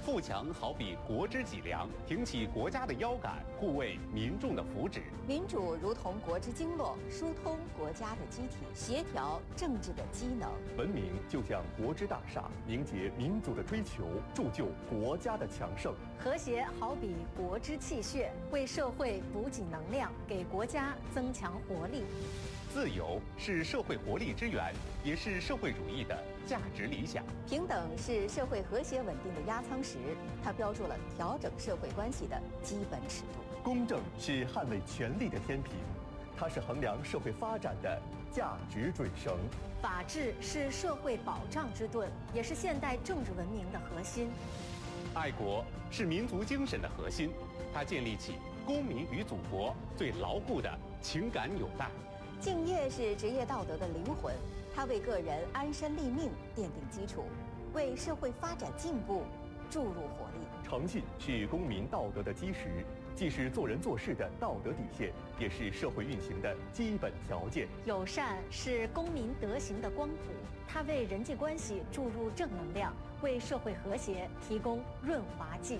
富强好比国之脊梁，挺起国家的腰杆，护卫民众的福祉。 民主如同国之经络，疏通国家的机体，协调政治的机能。 文明就像国之大厦，凝结民族的追求，铸就国家的强盛。 和谐好比国之气血，为社会补给能量，给国家增强活力。 自由是社会活力之源，也是社会主义的价值理想。 平等是社会和谐稳定的压舱石，它标注了调整社会关系的基本尺度。 公正是捍卫权利的天平，它是衡量社会发展的价值准绳。 法治是社会保障之盾，也是现代政治文明的核心。 爱国是民族精神的核心，它建立起公民与祖国最牢固的情感纽带。 敬业是职业道德的灵魂，它为个人安身立命奠定基础，为社会发展进步注入活力。 诚信是公民道德的基石，既是做人做事的道德底线，也是社会运行的基本条件。 友善是公民德行的光谱，它为人际关系注入正能量，为社会和谐提供润滑剂。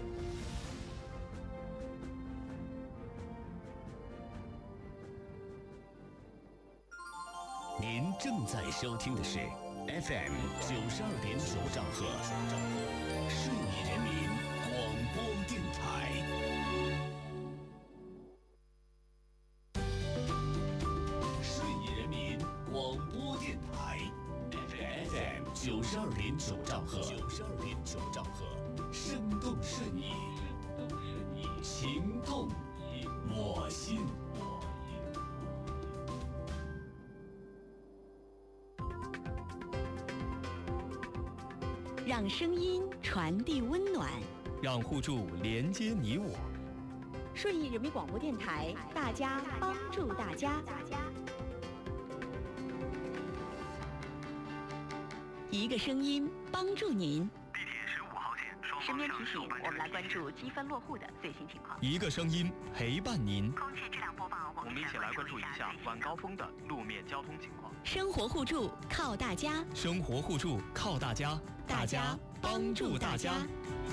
您正在收听的是 FM 92.9兆赫，顺义人民广播电台。顺义人民广播电台 FM 92.9兆赫，92.9兆赫，生动顺义，情动我心。 让声音传递温暖， 让互助连接你我。 顺义人民广播电台，大家帮助大家。一个声音帮助您。 地铁15号线双方向提醒，我们来关注积分落户的最新情况。 一个声音陪伴您。 空气质量播报，我们一起来关注一下晚高峰的路面交通情况。 生活互助靠大家， 生活互助靠大家，大家帮助大家。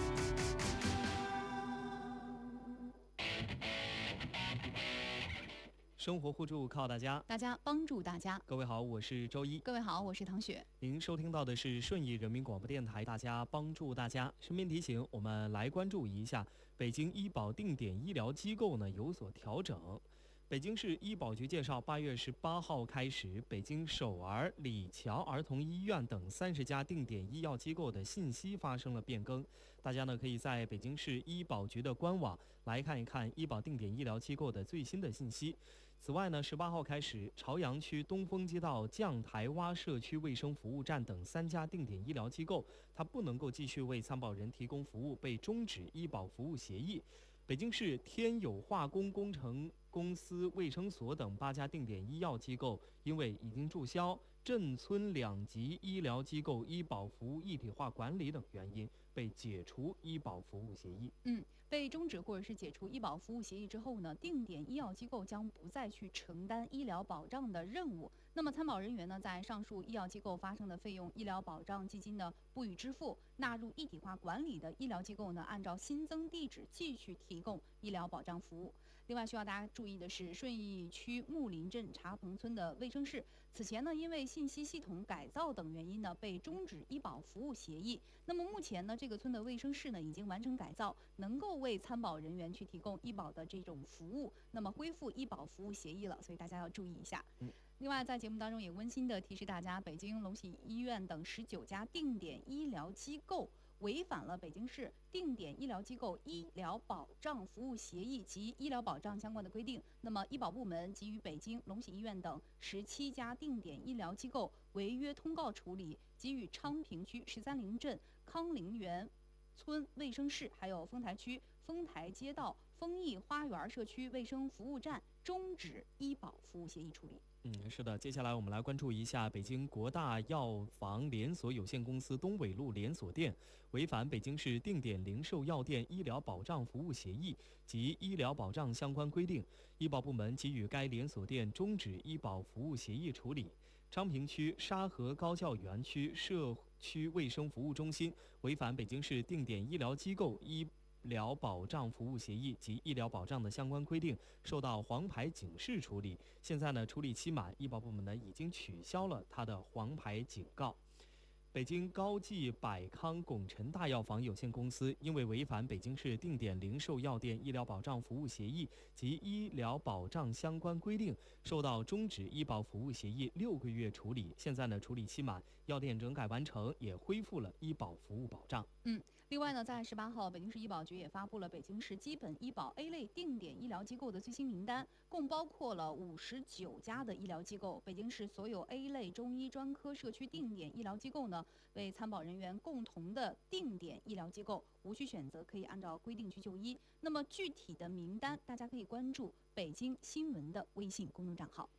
生活互助靠大家， 大家帮助大家。 各位好，我是周一。 各位好，我是唐雪。 您收听到的是顺义人民广播电台，大家帮助大家。顺便提醒，我们来关注一下北京医保定点医疗机构呢有所调整。北京市医保局介绍，8月18号开始，北京首儿、李桥儿童医院等30家定点医药机构的信息发生了变更。大家呢可以在北京市医保局的官网来看一看医保定点医疗机构的最新的信息。此外呢，18号开始，朝阳区东风街道将台洼社区卫生服务站等3家定点医疗机构，它不能够继续为参保人提供服务，被终止医保服务协议。北京市天友化工工程公司、卫生所等8家定点医药机构，因为已经注销镇村2级医疗机构医保服务一体化管理等原因，被解除医保服务协议。 被终止或者是解除医保服务协议之后呢，定点医药机构将不再去承担医疗保障的任务。那么参保人员呢，在上述医药机构发生的费用，医疗保障基金呢不予支付。纳入一体化管理的医疗机构呢，按照新增地址继续提供医疗保障服务。另外需要大家注意的是，顺义区木林镇茶棚村的卫生室，此前呢因为信息系统改造等原因呢，被终止医保服务协议。那么目前呢，这个村的卫生室呢已经完成改造，能够为参保人员去提供医保的这种服务，那么恢复医保服务协议了，所以大家要注意一下。另外在节目当中也温馨的提示大家，北京龙喜医院等19家定点医疗机构违反了北京市定点医疗机构医疗保障服务协议及医疗保障相关的规定。那么医保部门给予北京龙喜医院等17家定点医疗机构违约通告处理，给予昌平区13陵镇康陵园村卫生室，还有丰台区丰台街道丰益花园社区卫生服务站终止医保服务协议处理。 是的，接下来我们来关注一下北京国大药房连锁有限公司东纬路连锁店违反北京市定点零售药店医疗保障服务协议及医疗保障相关规定，医保部门给予该连锁店终止医保服务协议处理。 昌平区沙河高教园区社区卫生服务中心违反北京市定点医疗机构医疗保障服务协议及医疗保障的相关规定，受到黄牌警示处理。现在呢，处理期满，医保部门呢已经取消了他的黄牌警告。北京高济百康拱辰大药房有限公司因为违反北京市定点零售药店医疗保障服务协议及医疗保障相关规定，受到终止医保服务协议6个月处理。现在呢，处理期满，药店整改完成，也恢复了医保服务保障。 另外呢，在18号，北京市医保局也发布了北京市基本医保 A 类定点医疗机构的最新名单，共包括了59家的医疗机构。北京市所有 A 类中医专科社区定点医疗机构呢，为参保人员共同的定点医疗机构，无需选择，可以按照规定去就医。那么具体的名单，大家可以关注北京新闻的微信公众账号。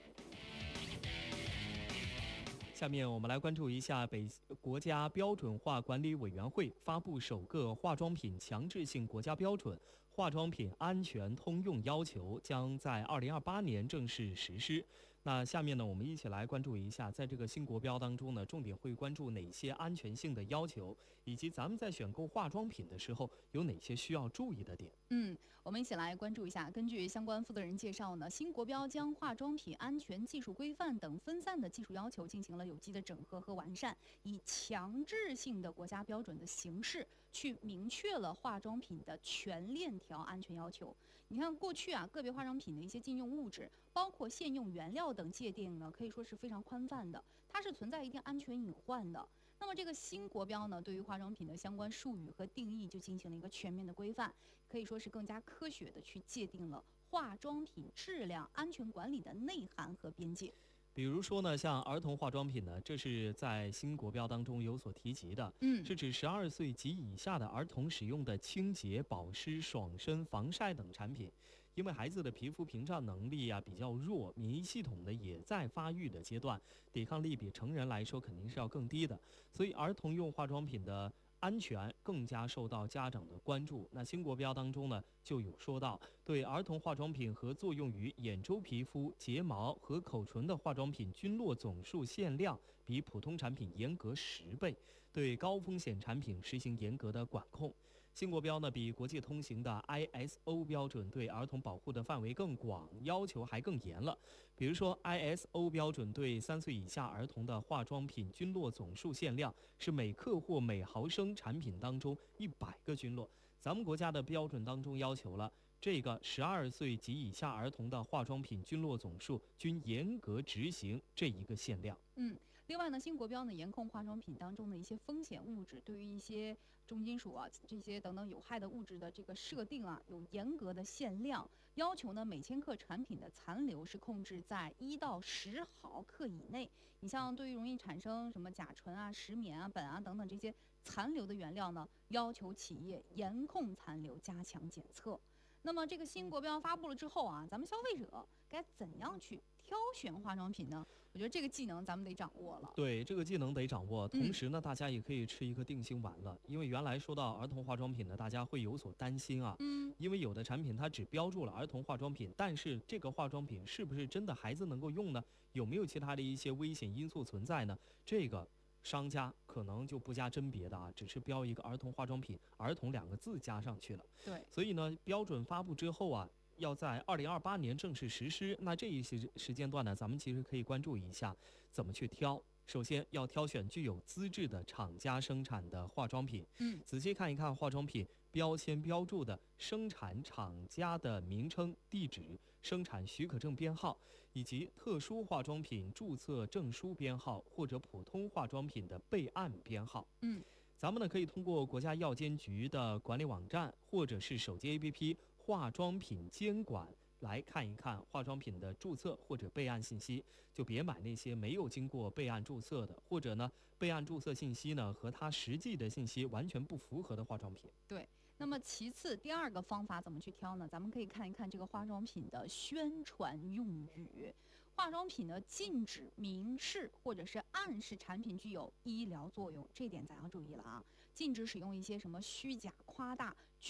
下面我们来关注一下国家标准化管理委员会发布首个化妆品强制性国家标准，化妆品安全通用要求将在2028年正式实施。那下面呢，我们一起来关注一下，在这个新国标当中呢，重点会关注哪些安全性的要求，以及咱们在选购化妆品的时候有哪些需要注意的点。 我们一起来关注一下。根据相关负责人介绍呢，新国标将化妆品安全技术规范等分散的技术要求进行了有机的整合和完善，以强制性的国家标准的形式去明确了化妆品的全链条安全要求。你看过去啊，个别化妆品的一些禁用物质，包括限用原料等界定呢，可以说是非常宽泛的，它是存在一定安全隐患的。那么这个新国标呢，对于化妆品的相关术语和定义就进行了一个全面的规范，可以说是更加科学的去界定了化妆品质量安全管理的内涵和边界。 比如说呢，像儿童化妆品呢，这是在新国标当中有所提及的，是指12岁及以下的儿童使用的清洁、保湿、爽身、防晒等产品。因为孩子的皮肤屏障能力比较弱，免疫系统呢也在发育的阶段，抵抗力比成人来说肯定是要更低的，所以儿童用化妆品的安全更加受到家长的关注。那新国标当中呢，就有说到，对儿童化妆品和作用于眼周皮肤、睫毛和口唇的化妆品均落总数限量比普通产品严格10倍，对高风险产品实行严格的管控。新国标呢，比国际通行的 ISO 标准对儿童保护的范围更广，要求还更严了。比如说 ISO 标准对3岁以下儿童的化妆品均落总数限量是每克或每毫升产品当中100个均落，咱们国家的标准当中要求了这个12岁及以下儿童的化妆品均落总数均严格执行这一个限量。 另外呢，新国标呢严控化妆品当中的一些风险物质，对于一些重金属这些等等有害的物质的这个设定有严格的限量要求呢，每千克产品的残留是控制在1到10毫克以内。你像对于容易产生什么甲醇石棉苯等等这些残留的原料呢，要求企业严控残留，加强检测。那么这个新国标发布了之后咱们消费者该怎样去挑选化妆品呢？我觉得这个技能咱们得掌握了。 对，这个技能得掌握。同时呢，大家也可以吃一个定心丸了，因为原来说到儿童化妆品呢，大家会有所担心因为有的产品它只标注了儿童化妆品，但是这个化妆品是不是真的孩子能够用呢？有没有其他的一些危险因素存在呢？这个商家可能就不加甄别的只是标一个儿童化妆品，儿童2个字加上去了。 对， 所以呢，标准发布之后要在2028年正式实施。那这一时间段呢，咱们其实可以关注一下怎么去挑。首先要挑选具有资质的厂家生产的化妆品，仔细看一看化妆品标签标注的生产厂家的名称、地址、生产许可证编号，以及特殊化妆品注册证书编号或者普通化妆品的备案编号。咱们呢可以通过国家药监局的管理网站或者是手机 APP 化妆品监管来看一看化妆品的注册或者备案信息，就别买那些没有经过备案注册的，或者呢备案注册信息呢和它实际的信息完全不符合的化妆品。 对，那么其次第2个方法怎么去挑呢？咱们可以看一看这个化妆品的宣传用语。化妆品呢禁止明示或者是暗示产品具有医疗作用，这点咱要注意了禁止使用一些什么虚假、夸大、